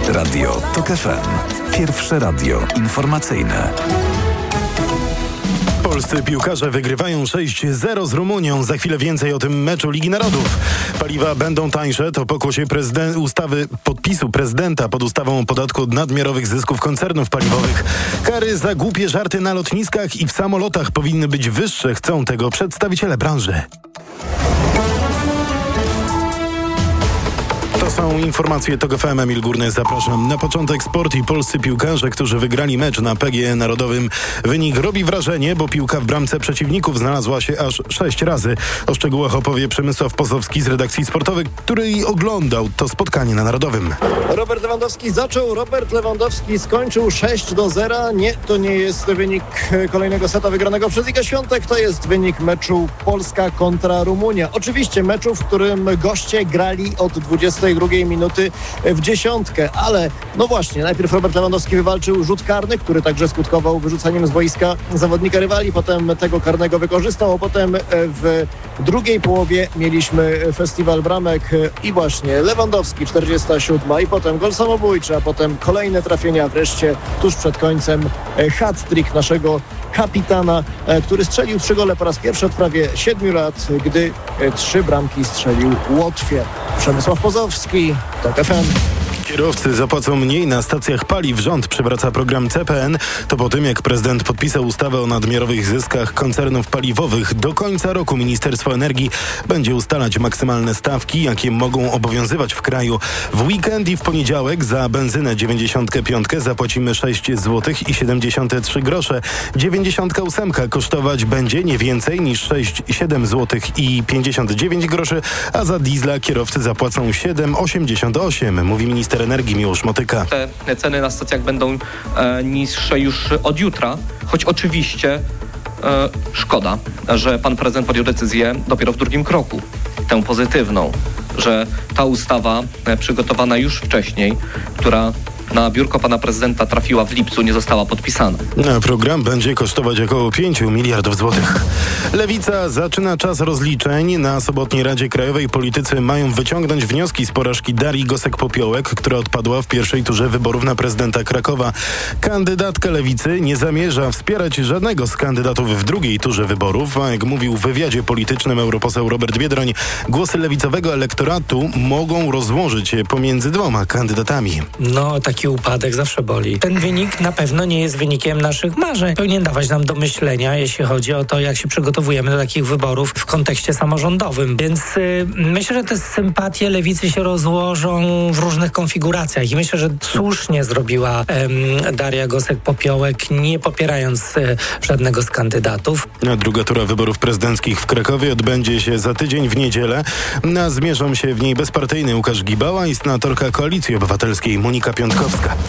Radio TOK FM. Pierwsze radio informacyjne. Polscy piłkarze wygrywają 6-0 z Rumunią. Za chwilę więcej o tym meczu Ligi Narodów. Paliwa będą tańsze. To pokłosie podpisu prezydenta pod ustawą o podatku od nadmiarowych zysków koncernów paliwowych. Kary za głupie żarty na lotniskach i w samolotach powinny być wyższe. Chcą tego przedstawiciele branży. To są informacje TOK FM. Emil Górny, zapraszam. Na początek sport i polscy piłkarze, którzy wygrali mecz na PGE Narodowym. Wynik robi wrażenie, bo piłka w bramce przeciwników znalazła się aż 6 razy. O szczegółach opowie Przemysław Pozowski z redakcji sportowej, który oglądał to spotkanie na Narodowym. Robert Lewandowski zaczął, Robert Lewandowski skończył 6-0. Nie, to nie jest wynik kolejnego seta wygranego przez Igę Świątek. To jest wynik meczu Polska kontra Rumunia. Oczywiście meczu, w którym goście grali od 22 minuty w dziesiątkę, ale no właśnie, najpierw Robert Lewandowski wywalczył rzut karny, który także skutkował wyrzuceniem z boiska zawodnika rywali, potem tego karnego wykorzystał, a potem w drugiej połowie mieliśmy festiwal bramek i właśnie Lewandowski 47 i potem gol samobójczy, a potem kolejne trafienia, wreszcie tuż przed końcem hat-trick naszego kapitana, który strzelił 3 gole po raz pierwszy od prawie 7 lat, gdy 3 bramki strzelił Łotwie. Przemysław Pozowski, TOK FM. Kierowcy zapłacą mniej na stacjach paliw. Rząd przywraca program CPN. To po tym, jak prezydent podpisał ustawę o nadmiarowych zyskach koncernów paliwowych. Do końca roku Ministerstwo Energii będzie ustalać maksymalne stawki, jakie mogą obowiązywać w kraju. W weekend i w poniedziałek za benzynę 95 zapłacimy 6 zł i 73 grosze. 98 kosztować będzie nie więcej niż 6,7 zł i 59 groszy, a za diesla kierowcy zapłacą 7,88, mówi minister energii Miłosz Motyka. Te ceny na stacjach będą niższe już od jutra, choć oczywiście szkoda, że pan prezydent podjął decyzję dopiero w drugim kroku, tę pozytywną, że ta ustawa przygotowana już wcześniej, która na biurko pana prezydenta trafiła w lipcu, nie została podpisana. Program będzie kosztować około 5 miliardów złotych. Lewica zaczyna czas rozliczeń. Na sobotniej Radzie Krajowej politycy mają wyciągnąć wnioski z porażki Darii Gosek-Popiołek, która odpadła w pierwszej turze wyborów na prezydenta Krakowa. Kandydatka Lewicy nie zamierza wspierać żadnego z kandydatów w drugiej turze wyborów, a jak mówił w wywiadzie politycznym europoseł Robert Biedroń, głosy lewicowego elektoratu mogą rozłożyć się pomiędzy dwoma kandydatami. Taki upadek zawsze boli. Ten wynik na pewno nie jest wynikiem naszych marzeń. Powinien dawać nam do myślenia, jeśli chodzi o to, jak się przygotowujemy do takich wyborów w kontekście samorządowym. Więc myślę, że te sympatie lewicy się rozłożą w różnych konfiguracjach i myślę, że słusznie zrobiła Daria Gosek-Popiołek, nie popierając żadnego z kandydatów. Druga tura wyborów prezydenckich w Krakowie odbędzie się za tydzień w niedzielę. Zmierzą się w niej bezpartyjny Łukasz Gibała i senatorka Koalicji Obywatelskiej Monika Piątkowska.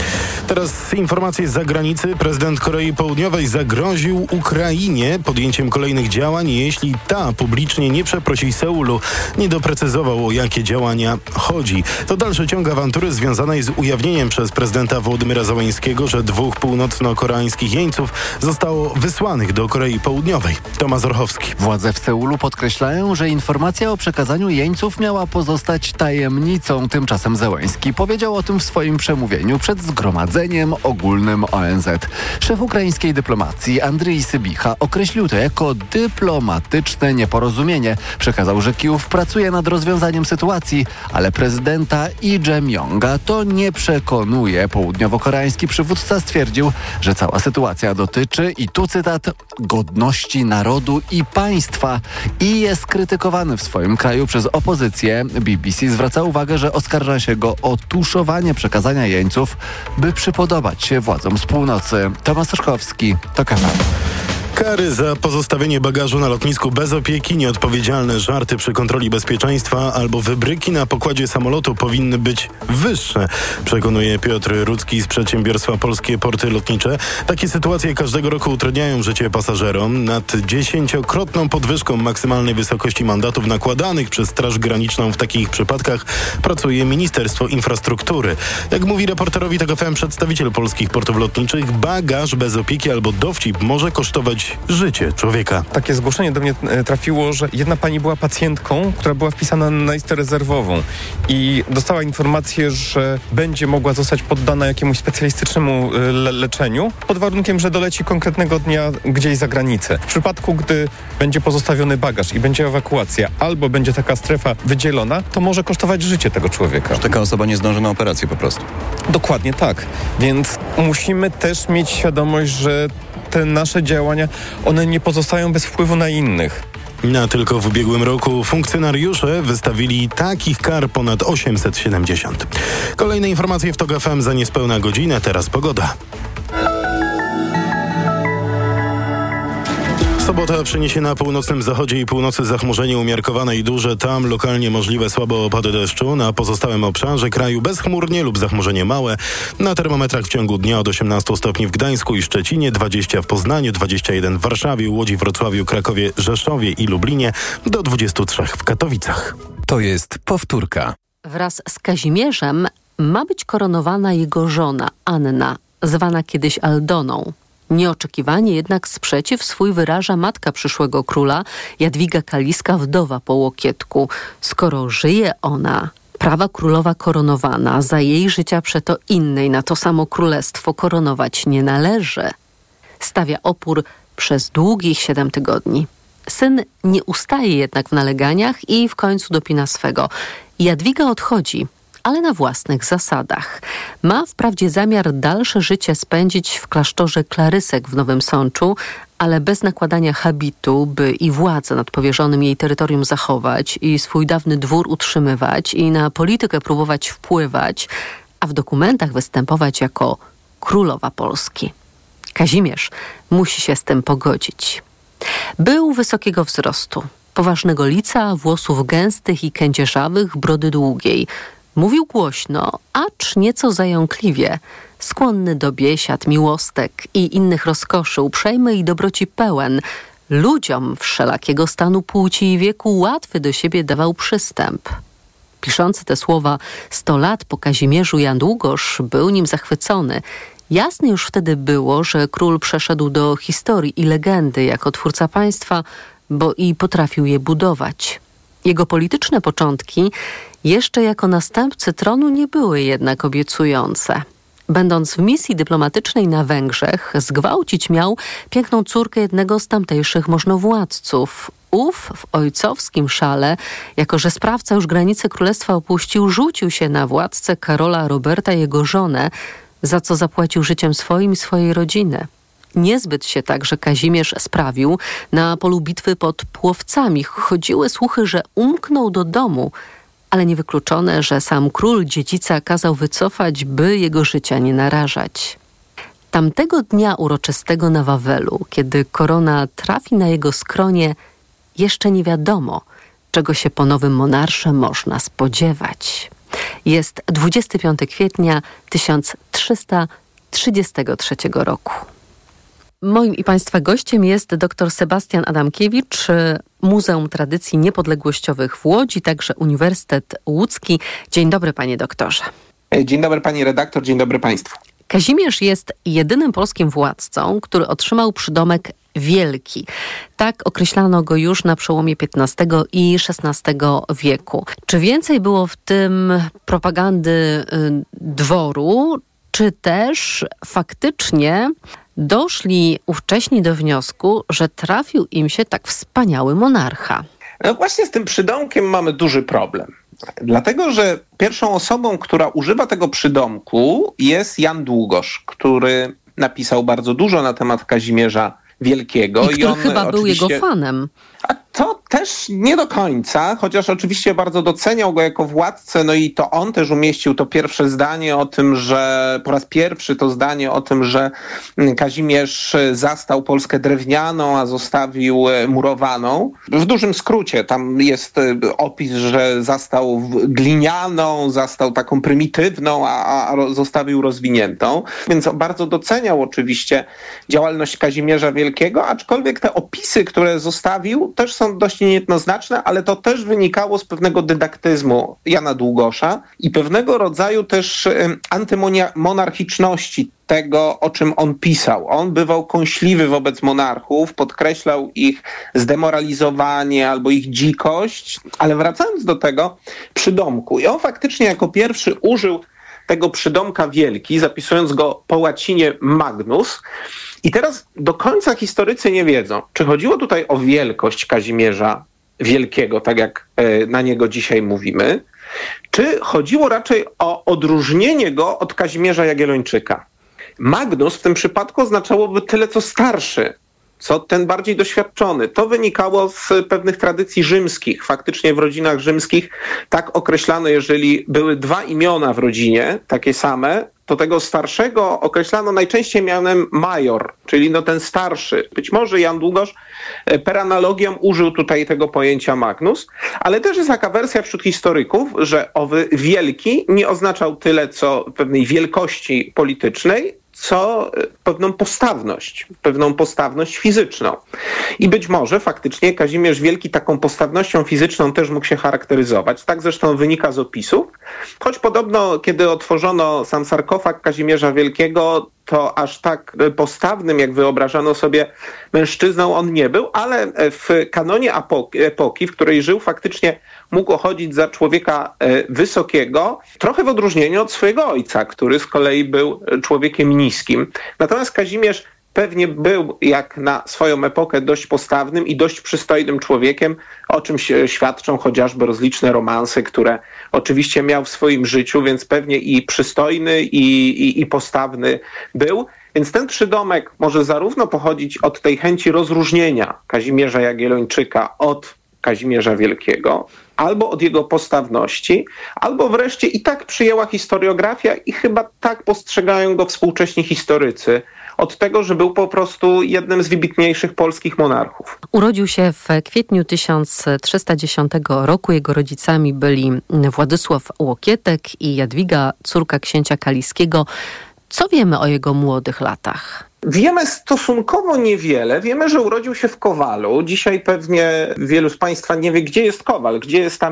Teraz informacje z zagranicy. Prezydent Korei Południowej zagroził Ukrainie podjęciem kolejnych działań, jeśli ta publicznie nie przeprosi Seulu. Nie doprecyzował, o jakie działania chodzi. To dalszy ciąg awantury związanej z ujawnieniem przez prezydenta Wołodymyra Zełenskiego, że 2 północno-koreańskich jeńców zostało wysłanych do Korei Południowej. Tomasz Orchowski. Władze w Seulu podkreślają, że informacja o przekazaniu jeńców miała pozostać tajemnicą. Tymczasem Zełenski powiedział o tym w swoim przemówieniu przed Zgromadzeniem Ogólnym ONZ. Szef ukraińskiej dyplomacji Andrii Sybicha określił to jako dyplomatyczne nieporozumienie. Przekazał, że Kijów pracuje nad rozwiązaniem sytuacji, ale prezydenta Lee Jae-myunga to nie przekonuje. Południowo-koreański przywódca stwierdził, że cała sytuacja dotyczy, i tu cytat, godności narodu i państwa i jest krytykowany w swoim kraju przez opozycję. BBC zwraca uwagę, że oskarża się go o tuszowanie przekazania jeńców, by przypodobać się władzom z północy. Tomasz Orchowski, TOK FM. Kary za pozostawienie bagażu na lotnisku bez opieki, nieodpowiedzialne żarty przy kontroli bezpieczeństwa albo wybryki na pokładzie samolotu powinny być wyższe, przekonuje Piotr Rudzki z przedsiębiorstwa Polskie Porty Lotnicze. Takie sytuacje każdego roku utrudniają życie pasażerom. Nad 10-krotną podwyżką maksymalnej wysokości mandatów nakładanych przez Straż Graniczną w takich przypadkach pracuje Ministerstwo Infrastruktury. Jak mówi reporterowi TOK FM przedstawiciel Polskich Portów Lotniczych, bagaż bez opieki albo dowcip może kosztować uratować życie człowieka. Takie zgłoszenie do mnie trafiło, że jedna pani była pacjentką, która była wpisana na listę rezerwową i dostała informację, że będzie mogła zostać poddana jakiemuś specjalistycznemu leczeniu pod warunkiem, że doleci konkretnego dnia gdzieś za granicę. W przypadku, gdy będzie pozostawiony bagaż i będzie ewakuacja albo będzie taka strefa wydzielona, to może kosztować życie tego człowieka. Że taka osoba nie zdąży na operację po prostu. Dokładnie tak. Więc musimy też mieć świadomość, że te nasze działania, one nie pozostają bez wpływu na innych. Tylko w ubiegłym roku funkcjonariusze wystawili takich kar ponad 870. Kolejne informacje w TOK FM za niespełna godzinę, teraz pogoda. Sobota przyniesie na północnym zachodzie i północy zachmurzenie umiarkowane i duże. Tam lokalnie możliwe słabe opady deszczu. Na pozostałym obszarze kraju bezchmurnie lub zachmurzenie małe. Na termometrach w ciągu dnia od 18 stopni w Gdańsku i Szczecinie, 20 w Poznaniu, 21 w Warszawie, Łodzi, Wrocławiu, Krakowie, Rzeszowie i Lublinie, do 23 w Katowicach. To jest powtórka. Wraz z Kazimierzem ma być koronowana jego żona Anna, zwana kiedyś Aldoną. Nieoczekiwanie jednak sprzeciw swój wyraża matka przyszłego króla, Jadwiga Kaliska, wdowa po Łokietku. Skoro żyje ona, prawa królowa koronowana, za jej życia przeto innej na to samo królestwo koronować nie należy. Stawia opór przez długich 7 tygodni. Syn nie ustaje jednak w naleganiach i w końcu dopina swego. Jadwiga odchodzi, ale na własnych zasadach. Ma wprawdzie zamiar dalsze życie spędzić w klasztorze Klarysek w Nowym Sączu, ale bez nakładania habitu, by i władzę nad powierzonym jej terytorium zachować i swój dawny dwór utrzymywać i na politykę próbować wpływać, a w dokumentach występować jako królowa Polski. Kazimierz musi się z tym pogodzić. Był wysokiego wzrostu, poważnego lica, włosów gęstych i kędzierzawych, brody długiej. Mówił głośno, acz nieco zająkliwie, skłonny do biesiad, miłostek i innych rozkoszy, uprzejmy i dobroci pełen. Ludziom wszelakiego stanu płci i wieku łatwy do siebie dawał przystęp. Piszący te słowa 100 lat po Kazimierzu Jan Długosz był nim zachwycony. Jasne już wtedy było, że król przeszedł do historii i legendy jako twórca państwa, bo i potrafił je budować. Jego polityczne początki jeszcze jako następcy tronu nie były jednak obiecujące. Będąc w misji dyplomatycznej na Węgrzech, zgwałcić miał piękną córkę jednego z tamtejszych możnowładców. Ów w ojcowskim szale, jako że sprawca już granice królestwa opuścił, rzucił się na władcę Karola Roberta i jego żonę, za co zapłacił życiem swoim i swojej rodziny. Niezbyt się także Kazimierz sprawił na polu bitwy pod Płowcami. Chodziły słuchy, że umknął do domu, ale niewykluczone, że sam król dziedzica kazał wycofać, by jego życia nie narażać. Tamtego dnia uroczystego na Wawelu, kiedy korona trafi na jego skronie, jeszcze nie wiadomo, czego się po nowym monarsze można spodziewać. Jest 25 kwietnia 1333 roku. Moim i Państwa gościem jest dr Sebastian Adamkiewicz, Muzeum Tradycji Niepodległościowych w Łodzi, także Uniwersytet Łódzki. Dzień dobry, panie doktorze. Dzień dobry, pani redaktor, dzień dobry państwu. Kazimierz jest jedynym polskim władcą, który otrzymał przydomek Wielki. Tak określano go już na przełomie XV i XVI wieku. Czy więcej było w tym propagandy dworu, czy też faktycznie doszli ówcześni do wniosku, że trafił im się tak wspaniały monarcha? No właśnie z tym przydomkiem mamy duży problem. Dlatego, że pierwszą osobą, która używa tego przydomku, jest Jan Długosz, który napisał bardzo dużo na temat Kazimierza Wielkiego. I który chyba był jego fanem. A to też nie do końca, chociaż oczywiście bardzo doceniał go jako władcę, no i to on też umieścił to pierwsze zdanie o tym, że po raz pierwszy to zdanie o tym, że Kazimierz zastał Polskę drewnianą, a zostawił murowaną. W dużym skrócie tam jest opis, że zastał glinianą, zastał taką prymitywną, a zostawił rozwiniętą. Więc bardzo doceniał oczywiście działalność Kazimierza Wielkiego, aczkolwiek te opisy, które zostawił, też są dość właśnie niejednoznaczne, ale to też wynikało z pewnego dydaktyzmu Jana Długosza i pewnego rodzaju też antymonarchiczności tego, o czym on pisał. On bywał kąśliwy wobec monarchów, podkreślał ich zdemoralizowanie albo ich dzikość, ale wracając do tego przydomku. I on faktycznie jako pierwszy użył tego przydomka wielki, zapisując go po łacinie Magnus. I teraz do końca historycy nie wiedzą, czy chodziło tutaj o wielkość Kazimierza Wielkiego, tak jak na niego dzisiaj mówimy, czy chodziło raczej o odróżnienie go od Kazimierza Jagiellończyka. Magnus w tym przypadku oznaczałoby tyle co starszy, co ten bardziej doświadczony. To wynikało z pewnych tradycji rzymskich. Faktycznie w rodzinach rzymskich tak określano, jeżeli były dwa imiona w rodzinie, takie same, to tego starszego określano najczęściej mianem major, czyli ten starszy. Być może Jan Długosz per analogiam użył tutaj tego pojęcia Magnus, ale też jest taka wersja wśród historyków, że owy wielki nie oznaczał tyle co pewnej wielkości politycznej, co pewną postawność fizyczną. I być może faktycznie Kazimierz Wielki taką postawnością fizyczną też mógł się charakteryzować. Tak zresztą wynika z opisów. Choć podobno, kiedy otworzono sam sarkofag Kazimierza Wielkiego, to aż tak postawnym, jak wyobrażano sobie mężczyzną, on nie był, ale w kanonie epoki, w której żył, faktycznie mógł chodzić za człowieka wysokiego, trochę w odróżnieniu od swojego ojca, który z kolei był człowiekiem niskim. Natomiast Kazimierz pewnie był, jak na swoją epokę, dość postawnym i dość przystojnym człowiekiem, o czym świadczą chociażby rozliczne romanse, które oczywiście miał w swoim życiu, więc pewnie i przystojny, i postawny był. Więc ten przydomek może zarówno pochodzić od tej chęci rozróżnienia Kazimierza Jagiellończyka od Kazimierza Wielkiego, albo od jego postawności, albo wreszcie i tak przyjęła historiografia i chyba tak postrzegają go współcześni historycy, od tego, że był po prostu jednym z wybitniejszych polskich monarchów. Urodził się w kwietniu 1310 roku. Jego rodzicami byli Władysław Łokietek i Jadwiga, córka księcia kaliskiego. Co wiemy o jego młodych latach? Wiemy stosunkowo niewiele. Wiemy, że urodził się w Kowalu. Dzisiaj pewnie wielu z Państwa nie wie, gdzie jest Kowal, gdzie jest ta